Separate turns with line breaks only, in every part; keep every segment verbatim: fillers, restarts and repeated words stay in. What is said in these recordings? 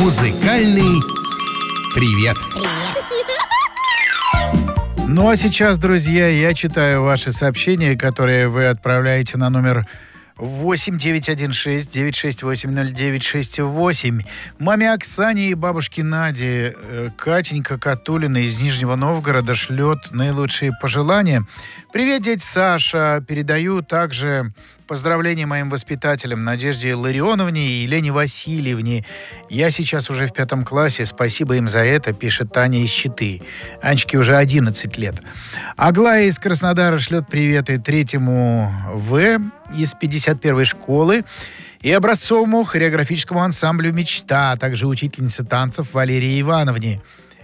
Музыкальный привет.
Ну а сейчас, друзья, я читаю ваши сообщения, которые вы отправляете на номер восемь девятьсот шестнадцать девятьсот шестьдесят восемь ноль девять шесть восемь. Маме Оксане и бабушке Наде э, Катенька Катулина из Нижнего Новгорода шлет наилучшие пожелания. Привет, дядь Саша. Передаю также поздравления моим воспитателям Надежде Ларионовне и Елене Васильевне. Я сейчас уже в пятом классе. Спасибо им за это, пишет Таня из Читы. Анечке уже одиннадцать лет. Аглая из Краснодара шлет приветы третьему В из пятьдесят первой школы и образцовому хореографическому ансамблю «Мечта», а также учительнице танцев Валерии Ивановне.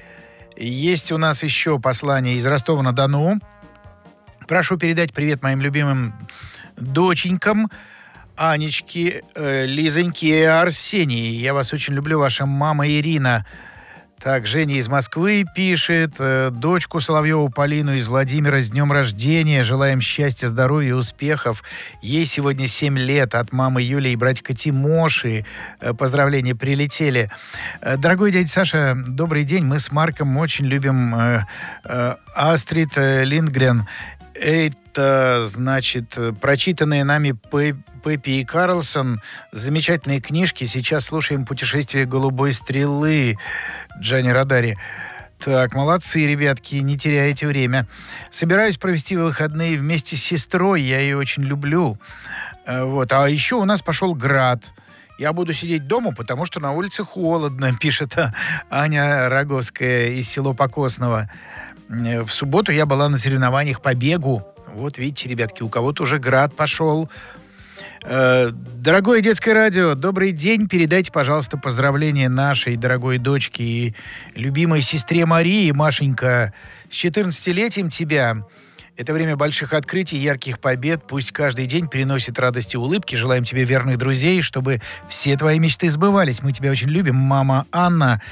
Есть у нас еще послание из Ростова-на-Дону. Прошу передать привет моим любимым доченькам Анечке, э, Лизоньке и Арсении. Я вас очень люблю, ваша мама Ирина. Так, Женя из Москвы пишет. Э, дочку Соловьеву Полину из Владимира с днем рождения. Желаем счастья, здоровья и успехов. Ей сегодня семь лет. От мамы Юли и братика Тимоши э, поздравления прилетели. Э, дорогой дядя Саша, добрый день. Мы с Марком очень любим э, э, Астрид э, Линдгрен. Это, значит, прочитанные нами Пеппи и Карлсон замечательные книжки. Сейчас слушаем «Путешествие голубой стрелы» Джани Родари. Так, молодцы, ребятки, не теряйте время. Собираюсь провести выходные вместе с сестрой. Я ее очень люблю. Вот. А еще у нас пошел град. Я буду сидеть дома, потому что на улице холодно, пишет Аня Роговская из села Покосного. В субботу я была на соревнованиях по бегу. Вот видите, ребятки, у кого-то уже град пошел. Э, дорогое детское радио, добрый день. Передайте, пожалуйста, поздравления нашей дорогой дочке и любимой сестре Марии. Машенька, с четырнадцатилетием тебя. Это время больших открытий, ярких побед. Пусть каждый день приносит радость и улыбки. Желаем тебе верных друзей, чтобы все твои мечты сбывались. Мы тебя очень любим, мама Анна.